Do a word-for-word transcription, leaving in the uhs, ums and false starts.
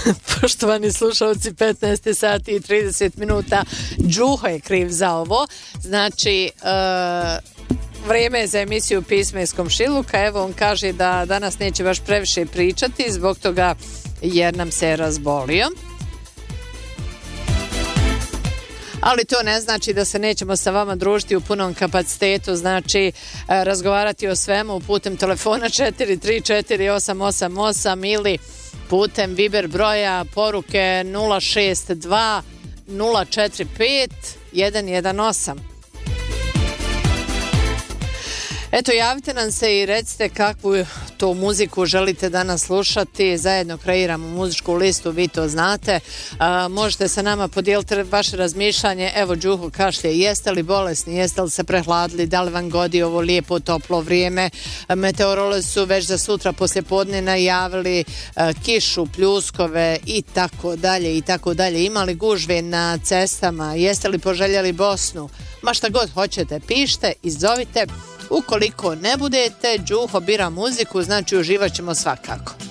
Poštovani slušalci, petnaest sati i trideset minuta. Đuho je kriv za ovo. Znači, uh, vrijeme je za emisiju Pisma iz komšiluka. Evo, on kaže da danas neće baš previše pričati zbog toga jer nam se je razbolio. Ali to ne znači da se nećemo sa vama družiti u punom kapacitetu, znači razgovarati o svemu putem telefona četiri tri četiri osam osam osam ili putem Viber broja poruke nula šest dva nula četiri pet jedan jedan osam. Eto, javite nam se i recite kakvu to muziku želite danas slušati. Zajedno kreiramo muzičku listu, vi to znate. A, možete sa nama podijeliti vaše razmišljanje. Evo, Đuho kašlje, jeste li bolesni, jeste li se prehladili, da li vam godi ovo lijepo toplo vrijeme? Meteorolozi su već za sutra poslijepodne najavili a, kišu, pljuskove i tako dalje i tako dalje. Imali gužve na cestama, jeste li poželjeli Bosnu? Ma šta god hoćete, pišite i zovite. Ukoliko ne budete, Đuho bira muziku, znači uživat ćemo svakako.